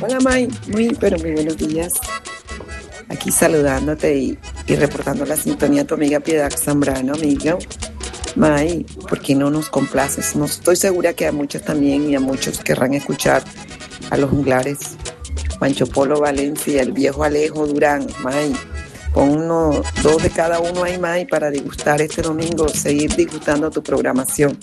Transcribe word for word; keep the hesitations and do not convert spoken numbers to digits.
Hola, May. Muy, pero muy buenos días. Aquí saludándote y, y reportando la sintonía a tu amiga Piedad Zambrano, amiga. May, ¿por qué no nos complaces? No estoy segura que a muchos también y a muchos querrán escuchar a los juglares. Pancho Polo Valencia, el viejo Alejo Durán. May, pon uno, dos de cada uno ahí, May, para degustar este domingo, seguir disfrutando tu programación.